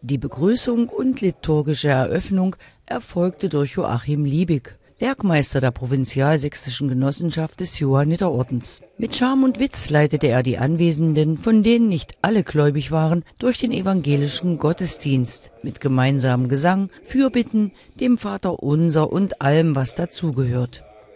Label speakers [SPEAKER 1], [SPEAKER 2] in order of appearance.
[SPEAKER 1] Die Begrüßung und liturgische Eröffnung erfolgte durch Joachim Liebig, Werkmeister der Provinzialsächsischen Genossenschaft des Johanniterordens. Mit Charme und Witz leitete er die Anwesenden, von denen nicht alle gläubig waren, durch den evangelischen Gottesdienst mit gemeinsamem Gesang, Fürbitten, dem Vaterunser und allem, was dazugehört.